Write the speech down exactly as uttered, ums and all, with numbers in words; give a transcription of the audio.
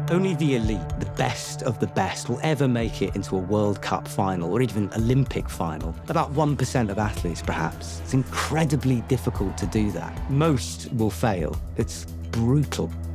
Only the elite, the best of the best, will ever make it into a World Cup final or even Olympic final. About one percent of athletes, perhaps. It's incredibly difficult to do that. Most will fail. It's brutal.